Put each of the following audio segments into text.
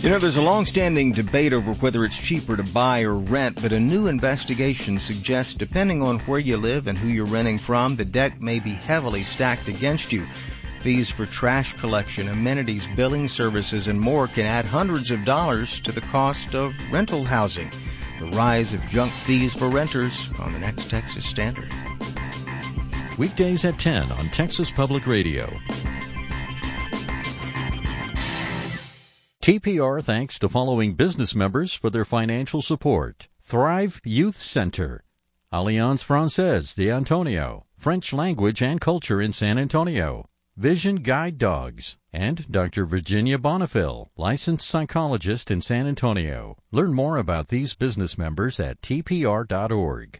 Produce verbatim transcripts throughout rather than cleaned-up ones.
You know, there's a long-standing debate over whether it's cheaper to buy or rent, but a new investigation suggests depending on where you live and who you're renting from, the deck may be heavily stacked against you. Fees for trash collection, amenities, billing services, and more can add hundreds of dollars to the cost of rental housing. The rise of junk fees for renters on the next Texas Standard. Weekdays at ten on Texas Public Radio. T P R thanks to following business members for their financial support. Thrive Youth Center, Alliance Francaise de Antonio, French Language and Culture in San Antonio, Vision Guide Dogs, and Doctor Virginia Bonifil, licensed psychologist in San Antonio. Learn more about these business members at T P R dot org.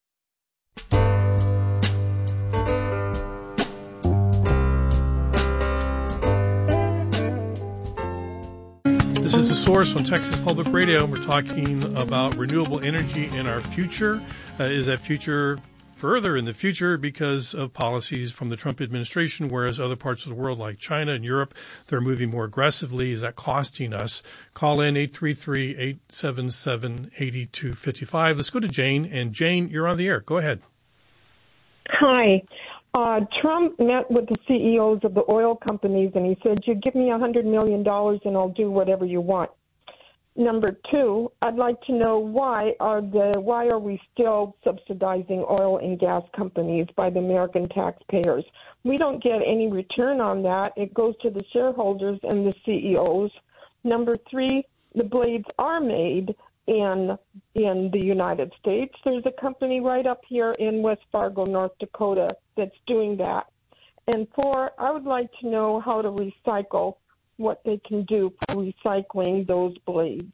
This is The Source on Texas Public Radio. We're talking about renewable energy in our future. Uh, is that future further in the future because of policies from the Trump administration, whereas other parts of the world like China and Europe, they're moving more aggressively? Is that costing us? Call in eight three three, eight seven seven, eight two five five. Let's go to Jane. And Jane, you're on the air. Go ahead. Hi. Uh, Trump met with the C E Os of the oil companies, and he said, you give me one hundred million dollars and I'll do whatever you want. Number two, I'd like to know why are the why are we still subsidizing oil and gas companies by the American taxpayers? We don't get any return on that. It goes to the shareholders and the C E Os. Number three, the blades are made in in the United States. There's a company right up here in West Fargo, North Dakota, that's doing that. And four, I would like to know how to recycle, what they can do for recycling those blades.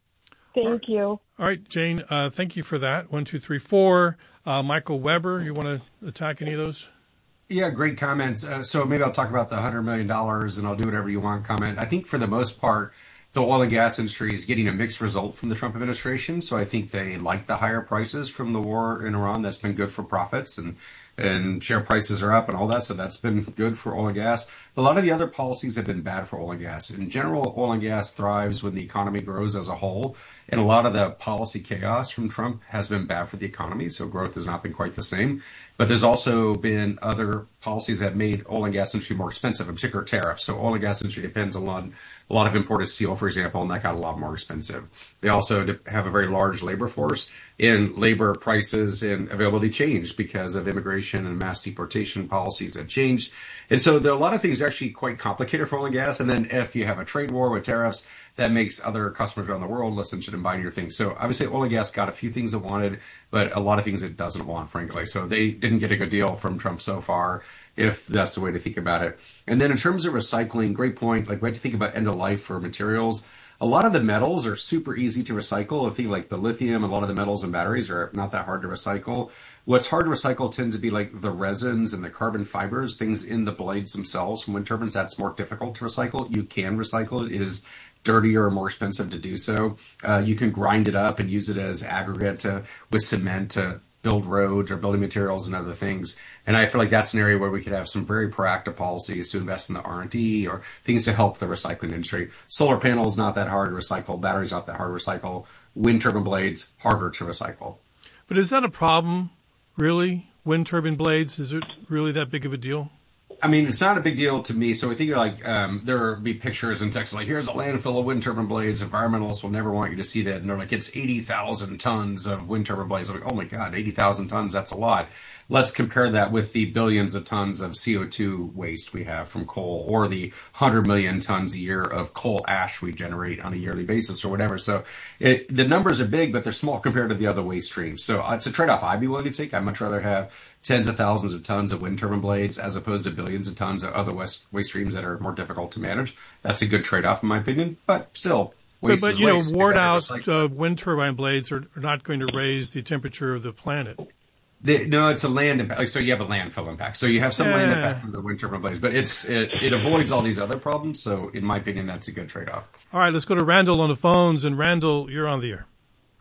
Thank you. All right, Jane, uh, thank you for that. One, two, three, four. Uh, Michael Weber, you want to attack any of those? Yeah, great comments. Uh, so maybe I'll talk about the one hundred million dollars and I'll do whatever you want comment. I think for the most part, the oil and gas industry is getting a mixed result from the Trump administration. So I think they like the higher prices from the war in Iran. That's been good for profits, and and share prices are up and all that. So that's been good for oil and gas. A lot of the other policies have been bad for oil and gas. In general, oil and gas thrives when the economy grows as a whole. And a lot of the policy chaos from Trump has been bad for the economy. So growth has not been quite the same. But there's also been other policies that have made oil and gas industry more expensive, in particular tariffs. So oil and gas industry depends a lot, a lot of imported steel, for example, and that got a lot more expensive. They also have a very large labor force, and labor prices and availability changed because of immigration and mass deportation policies that changed. And so there are a lot of things actually quite complicated for oil and gas. And then if you have a trade war with tariffs, that makes other customers around the world less interested in buying your things. So obviously oil and gas got a few things it wanted, but a lot of things it doesn't want, frankly. So they didn't get a good deal from Trump so far, if that's the way to think about it. And then in terms of recycling, great point. Like we have to think about end of life for materials. A lot of the metals are super easy to recycle. I think like the lithium, a lot of the metals and batteries are not that hard to recycle. What's hard to recycle tends to be like the resins and the carbon fibers, things in the blades themselves from wind turbines. That's more difficult to recycle. You can recycle it. It is dirtier or more expensive to do so. Uh, you can grind it up and use it as aggregate to, with cement to build roads or building materials and other things. And I feel like that's an area where we could have some very proactive policies to invest in the R and D or things to help the recycling industry. Solar panels, not that hard to recycle. Batteries, not that hard to recycle. Wind turbine blades, harder to recycle. But is that a problem, really? Wind turbine blades, is it really that big of a deal? I mean, it's not a big deal to me. So I think like um, there will be pictures in Texas like, here's a landfill of wind turbine blades. Environmentalists will never want you to see that. And they're like, it's eighty thousand tons of wind turbine blades. I'm like, oh my God, eighty thousand tons, that's a lot. Let's compare that with the billions of tons of C O two waste we have from coal, or the one hundred million tons a year of coal ash we generate on a yearly basis or whatever. So it, the numbers are big, but they're small compared to the other waste streams. So it's a trade-off I'd be willing to take. I'd much rather have tens of thousands of tons of wind turbine blades as opposed to billions of tons of other waste, waste streams that are more difficult to manage. That's a good trade-off in my opinion, but still. Waste but, but is you know, waste. worn out uh, wind turbine blades are, are not going to raise the temperature of the planet. The, no, it's a land impact. Like, so you have a landfill impact. So you have some yeah. land impact from the wind turbine blades, but it's it, it avoids all these other problems. So in my opinion, that's a good trade-off. All right, let's go to Randall on the phones. And Randall, you're on the air.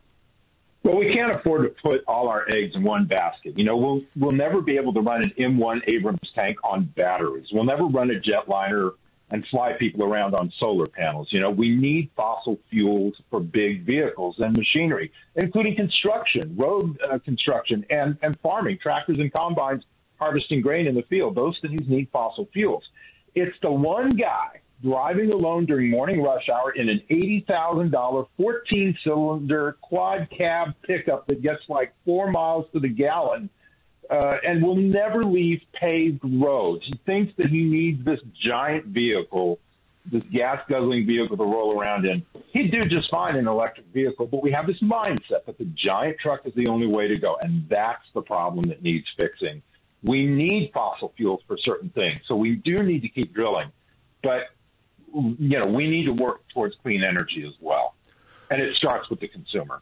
Well, we can't afford to put all our eggs in one basket. You know, we'll we'll never be able to run an M one Abrams tank on batteries. We'll never run a jetliner and fly people around on solar panels. You know, we need fossil fuels for big vehicles and machinery, including construction, road uh, construction, and, and farming, tractors and combines harvesting grain in the field. Those things need fossil fuels. It's the one guy driving alone during morning rush hour in an eighty thousand dollars fourteen-cylinder quad cab pickup that gets like four miles to the gallon uh, and will never leave paved roads. He thinks that he needs this giant vehicle, this gas-guzzling vehicle to roll around in. He'd do just fine in an electric vehicle, but we have this mindset that the giant truck is the only way to go, and that's the problem that needs fixing. We need fossil fuels for certain things, so we do need to keep drilling. But, you know, we need to work towards clean energy as well, and it starts with the consumer.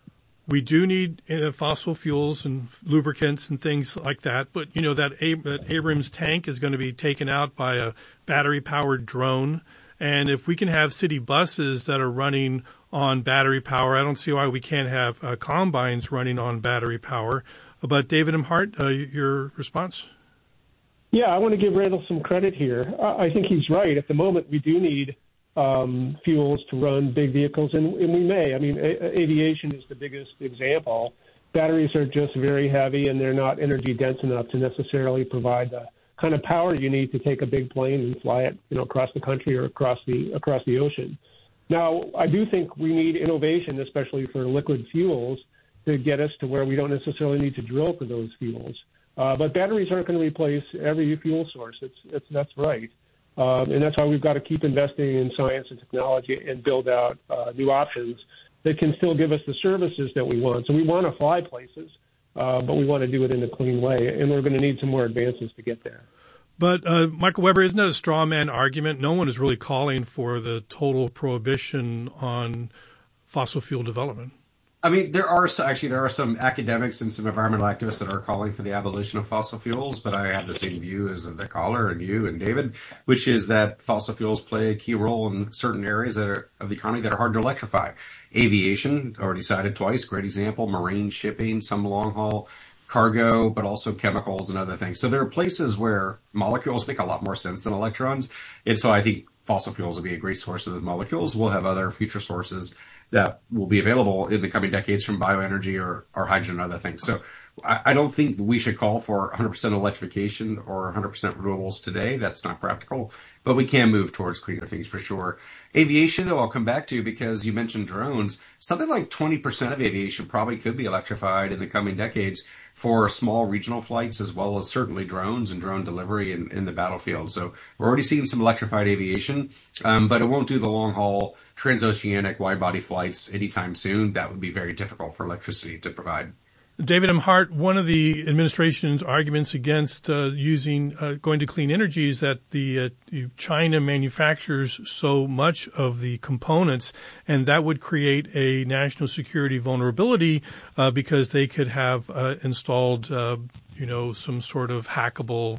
We do need uh, fossil fuels and lubricants and things like that, but, you know, that, Ab- that Abrams tank is going to be taken out by a battery-powered drone, and if we can have city buses that are running on battery power, I don't see why we can't have uh, combines running on battery power. But David M. Hart, uh, your response? Yeah, I want to give Randall some credit here. I think he's right. At the moment, we do need um, fuels to run big vehicles, and, and we may. I mean, a- aviation is the biggest example. Batteries are just very heavy, and they're not energy dense enough to necessarily provide the kind of power you need to take a big plane and fly it, you know, across the country or across the across the ocean. Now, I do think we need innovation, especially for liquid fuels, to get us to where we don't necessarily need to drill for those fuels. Uh, but batteries aren't going to replace every fuel source. It's, it's that's right. Um, and that's why we've got to keep investing in science and technology and build out uh, new options that can still give us the services that we want. So we want to fly places, uh, but we want to do it in a clean way. And we're going to need some more advances to get there. But, uh, Michael Weber, isn't that a straw man argument? No one is really calling for the total prohibition on fossil fuel development. I mean, there are actually there are some academics and some environmental activists that are calling for the abolition of fossil fuels, but I have the same view as the caller and you and David, which is that fossil fuels play a key role in certain areas that are, of the economy that are hard to electrify. Aviation, already cited twice, great example, marine shipping, some long-haul cargo, but also chemicals and other things. So there are places where molecules make a lot more sense than electrons, and so I think fossil fuels will be a great source of those molecules. We'll have other future sources that will be available in the coming decades from bioenergy or, or hydrogen and other things. So I, I don't think we should call for one hundred percent electrification or one hundred percent renewables today. That's not practical, but we can move towards cleaner things for sure. Aviation, though, I'll come back to because you mentioned drones. Something like twenty percent of aviation probably could be electrified in the coming decades for small regional flights, as well as certainly drones and drone delivery in, in the battlefield. So we're already seeing some electrified aviation, um, but it won't do the long-haul transoceanic wide-body flights anytime soon. That would be very difficult for electricity to provide. David M. Hart, one of the administration's arguments against uh, using uh, going to clean energy is that the uh, China manufactures so much of the components, and that would create a national security vulnerability uh, because they could have uh, installed, uh, you know, some sort of hackable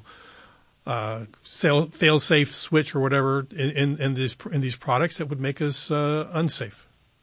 uh, fail-safe switch or whatever in, in, in these in these products that would make us uh, unsafe.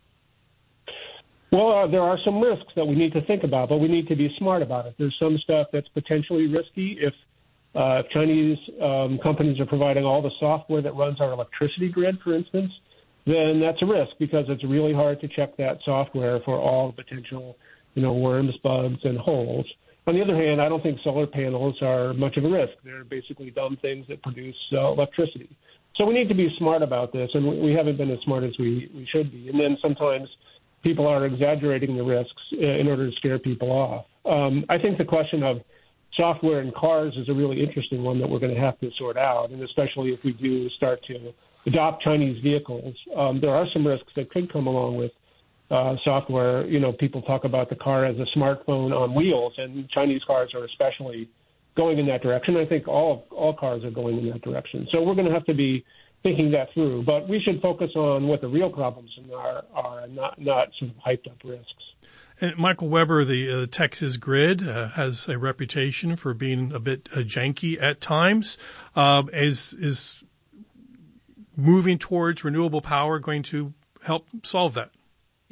Well, uh, there are some risks that we need to think about, but we need to be smart about it. There's some stuff that's potentially risky. If, uh, if Chinese um, companies are providing all the software that runs our electricity grid, for instance, then that's a risk because it's really hard to check that software for all potential, you know, worms, bugs, and holes. On the other hand, I don't think solar panels are much of a risk. They're basically dumb things that produce uh, electricity. So we need to be smart about this, and we haven't been as smart as we, we should be. And then sometimes people are exaggerating the risks in order to scare people off. Um, I think the question of software in cars is a really interesting one that we're going to have to sort out, and especially if we do start to adopt Chinese vehicles. Um, there are some risks that could come along with uh, software. You know, people talk about the car as a smartphone on wheels, and Chinese cars are especially going in that direction. I think all all cars are going in that direction. So we're going to have to be thinking that through, but we should focus on what the real problems are, are and not, not sort of hyped up risks. And Michael Weber, the uh, Texas grid uh, has a reputation for being a bit uh, janky at times. Uh, is is moving towards renewable power going to help solve that?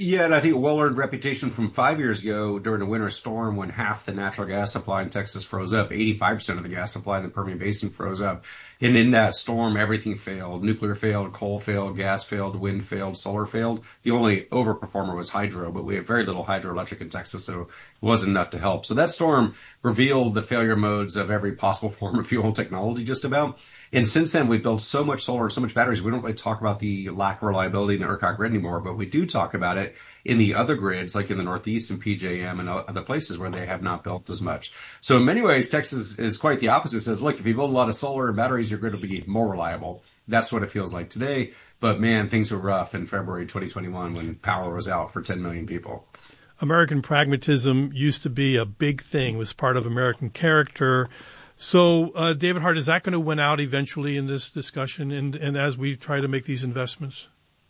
Yeah, and I think a well-earned reputation from five years ago during a winter storm when half the natural gas supply in Texas froze up, eighty-five percent of the gas supply in the Permian Basin froze up. And in that storm, everything failed. Nuclear failed, coal failed, gas failed, wind failed, solar failed. The only overperformer was hydro, but we have very little hydroelectric in Texas, so it wasn't enough to help. So that storm revealed the failure modes of every possible form of fuel technology just about. And since then, we've built so much solar and so much batteries, we don't really talk about the lack of reliability in the ERCOT grid anymore, but we do talk about it in the other grids, like in the Northeast and P J M and other places where they have not built as much. So in many ways, Texas is quite the opposite. It says, look, if you build a lot of solar and batteries, your grid will be more reliable. That's what it feels like today. But man, things were rough in February twenty twenty-one when power was out for ten million people. American pragmatism used to be a big thing, was part of American character. So, uh, David Hart, is that going to win out eventually in this discussion and, and as we try to make these investments?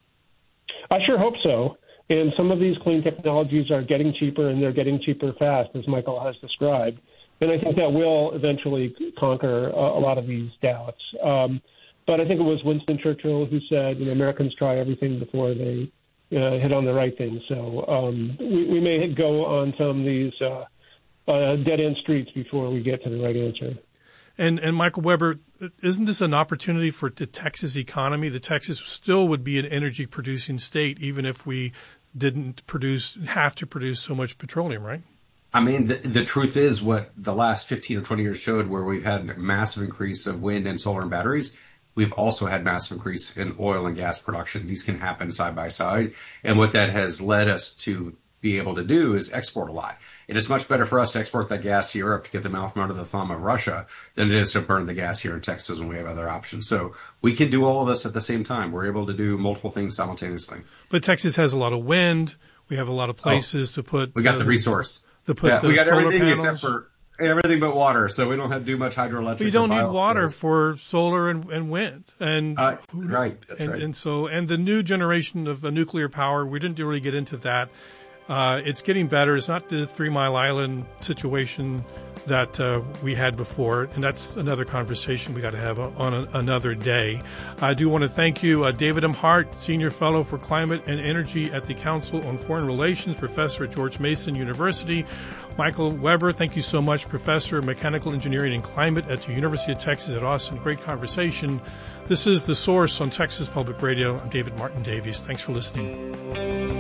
I sure hope so. And some of these clean technologies are getting cheaper, and they're getting cheaper fast, as Michael has described. And I think that will eventually conquer a, a lot of these doubts. Um, but I think it was Winston Churchill who said, you know, Americans try everything before they uh, hit on the right thing. So um, we, we may go on some of these uh, uh, dead-end streets before we get to the right answer. And, and Michael Weber, isn't this an opportunity for the Texas economy? The Texas still would be an energy-producing state, even if we didn't produce have to produce so much petroleum, right? I mean, the, the truth is what the last fifteen or twenty years showed, where we've had a massive increase of wind and solar and batteries. We've also had massive increase in oil and gas production. These can happen side by side. And what that has led us to be able to do is export a lot. It is much better for us to export that gas to Europe to get them out from under the thumb of Russia than it is to burn the gas here in Texas when we have other options. So we can do all of this at the same time. We're able to do multiple things simultaneously. But Texas has a lot of wind. We have a lot of places oh, to put. We got uh, the resource. To put yeah, the we got solar everything panels. Except for everything but water. So we don't have to do much hydroelectric. But you don't need water for solar and, and wind. And uh, right. That's and, right. And so and the new generation of uh, nuclear power. We didn't really get into that. Uh, it's getting better. It's not the Three Mile Island situation that uh, we had before, and that's another conversation we got to have on a, another day. I do want to thank you, uh, David M. Hart, Senior Fellow for Climate and Energy at the Council on Foreign Relations, Professor at George Mason University. Michael Weber, thank you so much, Professor of Mechanical Engineering and Climate at the University of Texas at Austin. Great conversation. This is The Source on Texas Public Radio. I'm David Martin Davies. Thanks for listening.